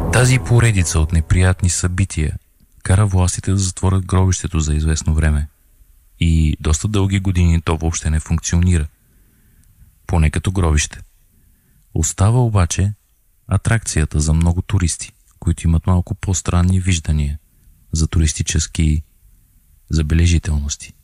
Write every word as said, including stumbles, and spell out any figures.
Тази поредица от неприятни събития кара властите да затворят гробището за известно време. И доста дълги години то въобще не функционира. Поне като гробище. Остава обаче атракцията за много туристи, които имат малко по-странни виждания за туристически забележителности.